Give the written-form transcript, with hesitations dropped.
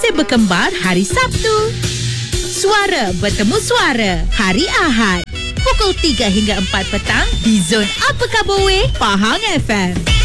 Manusia Berkembar hari Sabtu. Suara bertemu suara hari Ahad. Pukul 3 hingga 4 petang di Zon Apa Khabar Weh, Pahang FM.